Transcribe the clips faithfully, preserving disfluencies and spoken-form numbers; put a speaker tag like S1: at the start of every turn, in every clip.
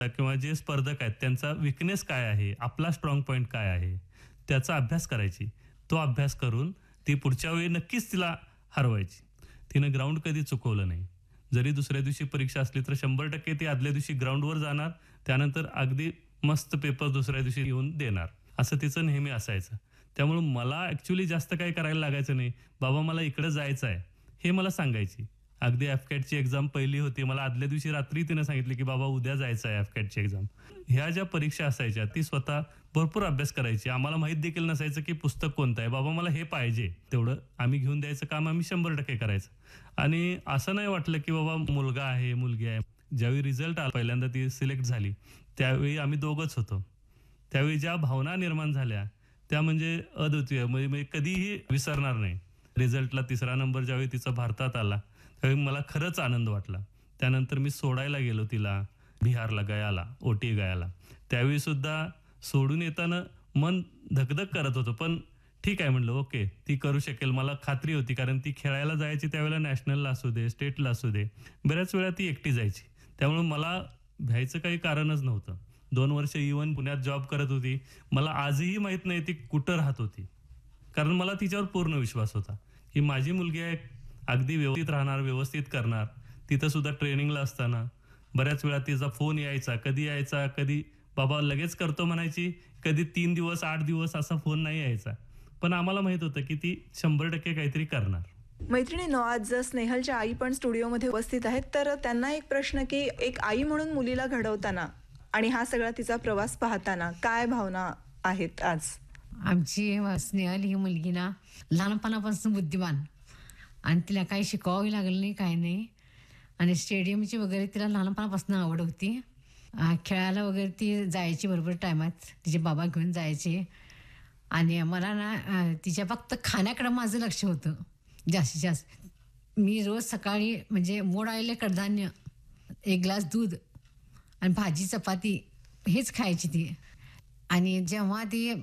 S1: किंवा जे स्पर्धक आहेत त्यांचा विकनेस काय आहे, आपला स्ट्रॉंग पॉइंट काय आहे, त्याचा अभ्यास करायची. तो अभ्यास करून ती पुढच्या वेळी नक्कीच तिला हरवायची. तिनं ग्राउंड कधी चुकवलं नाही. जरी दुसऱ्या दिवशी परीक्षा असली तर शंभर टक्के ती आदल्या दिवशी ग्राउंडवर जाणार, त्यानंतर अगदी मस्त पेपर दुसऱ्या दिवशी येऊन देणार. असं तिचं नेहमी असायचं. त्यामुळे मला ॲक्च्युअली जास्त काही करायला लागायचं नाही. बाबा मला इकडं जायचं आहे, हे मला सांगायची. अगदी एफ-कॅटची एक्झाम पहिली होती. मला आदल्या दिवशी रात्री तिनं सांगितलं की बाबा उद्या जायचं आहे एफ-कॅटची एक्झाम. ह्या ज्या परीक्षा असायच्या ती स्वतः भरपूर अभ्यास करायची. आम्हाला माहीत देखील नसायचं की पुस्तक कोणतं आहे. बाबा मला हे पाहिजे. तेवढं आम्ही घेऊन द्यायचं काम आम्ही शंभर टक्के करायचं. आणि असं नाही वाटलं की बाबा मुलगा आहे, मुलगी आहे. ज्यावेळी रिझल्ट आला पहिल्यांदा ती सिलेक्ट झाली, त्यावेळी आम्ही दोघंच होतो. त्यावेळी ज्या भावना निर्माण झाल्या त्या म्हणजे अद्वितीय, म्हणजे कधीही विसरणार नाही. रिझल्टला तिसरा नंबर ज्यावेळी तिचा भारतात आला त्यावेळी मला खरंच आनंद वाटला. त्यानंतर मी सोडायला गेलो तिला बिहारला, गयाला, ओटी गयाला. त्यावेळी सुद्धा सोडून येताना मन धकधक करत होतं, पण ठीक आहे म्हणलं, ओके ती करू शकेल. मला खात्री होती कारण ती खेळायला जायची त्यावेळेला, नॅशनलला असू दे, स्टेटला असू दे, बऱ्याच वेळा ती एकटी जायची. त्यामुळे मला भ्यायचं काही कारणच नव्हतं. दोन वर्ष इव्हन पुण्यात जॉब करत होती. मला आजही माहीत नाही ती कुठं राहत होती, कारण मला तिच्यावर पूर्ण विश्वास होता की माझी मुलगी आहे, अगदी व्यवस्थित राहणार, व्यवस्थित करणार. तिथं सुद्धा ट्रेनिंगला असताना बऱ्याच वेळा तिचा फोन यायचा, कधी यायचा, कधी बाबा लगेच करतो म्हणायची, कधी तीन दिवस आठ दिवस असा फोन नाही यायचा. पण आम्हाला माहित होतं की ती शंभर टक्के काहीतरी करणार.
S2: मैत्रिणींनो, आज स्नेहलच्या आई पण स्टुडिओमध्ये उपस्थित आहेत. तर त्यांना एक प्रश्न की एक आई म्हणून मुलीला घडवताना आणि हा सगळा तिचा प्रवास पाहताना काय भावना आहेत आज?
S3: आमची स्नेहल ही मुलगी ना लहानपणापासून बुद्धिमान, आणि तिला काही शिकवावी लागलं नाही, काही नाही. आणि स्टेडियमची वगैरे तिला लहानपणापासून आवड होती. खेळायला वगैरे ती जायची बरोबर टायमात, तिचे बाबा घेऊन जायचे. आणि मला ना तिच्या फक्त खाण्याकडं माझं लक्ष होतं जास्तीत जास्त. मी रोज सकाळी म्हणजे मोड आलेले कडधान्य, एक ग्लास दूध आणि भाजी चपाती हेच खायची ती. आणि जेव्हा ती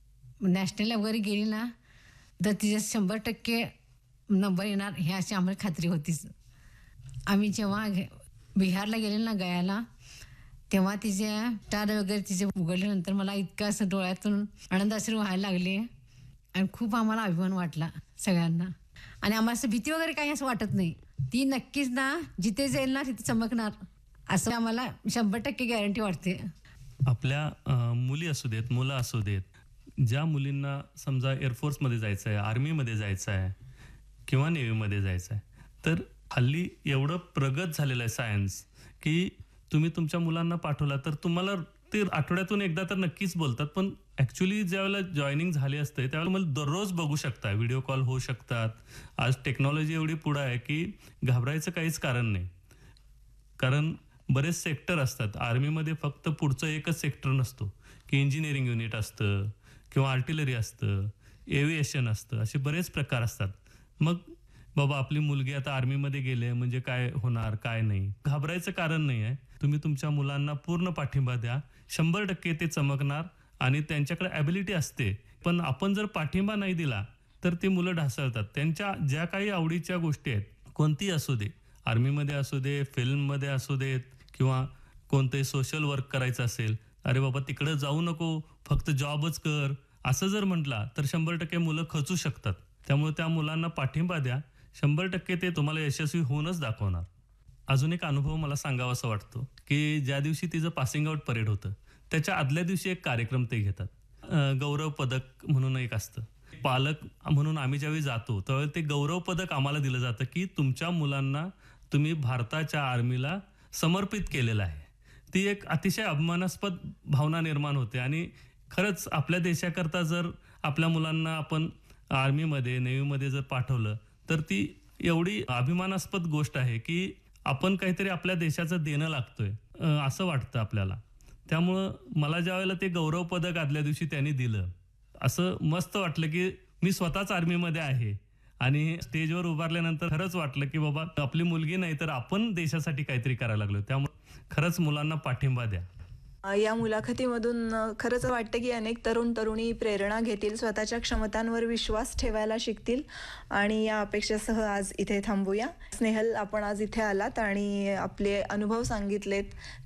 S3: नॅशनलला वगैरे गेली ना तर तिचे शंभर टक्के नंबर येणार हे अशी आम्हाला खात्री होतीच. आम्ही जेव्हा बिहारला गेले ना गयाला, तेव्हा तिचे टार वगैरे तिचे उघडल्यानंतर मला इतकं असं डोळ्यातून आनंदाश्रू व्हायला लागले आणि खूप आम्हाला अभिमान वाटला सगळ्यांना. आणि आम्हाला असं भीती वगैरे काही असं वाटत नाही. ती नक्कीच ना जिथे जाईल ना तिथे चमकणार असं आम्हाला शंभर टक्के गॅरंटी वाटते.
S1: आपल्या मुली असू देत, मुलं असू देत, ज्या मुलींना समजा एअरफोर्समध्ये जायचं आहे, आर्मीमध्ये जायचं आहे किंवा नेव्हीमध्ये जायचं आहे, तर हल्ली एवढं प्रगत झालेलं आहे सायन्स की तुम्ही तुमच्या मुलांना पाठवला तर तुम्हाला ते आठवड्यातून एकदा तर नक्कीच बोलतात. पण ॲक्च्युली ज्यावेळेला जॉईनिंग झाली असते त्यावेळेला मला दररोज बघू शकता, व्हिडिओ कॉल होऊ शकतात. आज टेक्नॉलॉजी एवढी पुढं आहे की घाबरायचं काहीच कारण नाही. कारण बरेच सेक्टर असतात. आर्मीमध्ये फक्त पुढचं एकच सेक्टर नसतो की इंजिनिअरिंग युनिट असतं किंवा आर्टिलरी असतं, एव्हिएशन असतं, असे बरेच प्रकार असतात. मग बाबा आपली मुलगी आता आर्मीमध्ये गेले म्हणजे काय होणार, काय नाही, घाबरायचं कारण नाही आहे. तुम्ही तुमच्या मुलांना पूर्ण पाठिंबा द्या, शंभर टक्के ते चमकणार. आणि त्यांच्याकडे ॲबिलिटी असते, पण आपण जर पाठिंबा नाही दिला तर ती मुलं ढासळतात. त्यांच्या ज्या काही आवडीच्या गोष्टी आहेत, कोणतीही असू दे, आर्मीमध्ये असू दे, फिल्ममध्ये असू देत किंवा कोणतंही सोशल वर्क करायचं असेल, अरे बाबा तिकडं जाऊ नको, फक्त जॉबच कर, असं जर म्हटला तर शंभर टक्के मुलं खचू शकतात. त्यामुळे त्या मुलांना पाठिंबा द्या, शंभर टक्के ते तुम्हाला यशस्वी होऊनच दाखवणार. अजून एक अनुभव मला सांगावा असं वाटतो की ज्या दिवशी तिचं पासिंग आउट परेड होतं त्याच्या आदल्या दिवशी एक कार्यक्रम ते घेतात. गौरव पदक म्हणून एक असतं. पालक म्हणून आम्ही ज्यावेळी जातो त्यावेळी ते गौरव पदक आम्हाला दिलं जातं की तुमच्या मुलांना तुम्ही भारताच्या आर्मीला समर्पित केलेलं आहे. ती एक अतिशय अभिमानास्पद भावना निर्माण होते. आणि खरंच आपल्या देशाकरता जर आपल्या मुलांना आपण आर्मीमध्ये, नेव्हीमध्ये जर पाठवलं तर ती एवढी अभिमानास्पद गोष्ट आहे की आपण काहीतरी आपल्या देशाचं देणं लागतोय असं वाटतं आपल्याला. त्यामुळं मला ज्या वेळेला ते गौरव पदक आदल्या दिवशी त्यांनी दिलं, असं मस्त वाटलं की मी स्वतःच आर्मीमध्ये आहे. आणि स्टेजवर उभारल्यानंतर खरंच वाटलं की बाबा आपली मुलगी नाही तर आपण देशासाठी काहीतरी करायला लागलो. त्यामुळे खरंच मुलांना पाठिंबा द्या.
S2: या मुलाखतीमधून खरंच वाटतं की अनेक तरुण तरुणी प्रेरणा घेतील, स्वतःच्या क्षमतांवर विश्वास ठेवायला शिकतील. आणि या अपेक्षेसह आज इथे थांबूया. स्नेहल, आपण आज इथे आलात आणि आपले अनुभव सांगितलेत.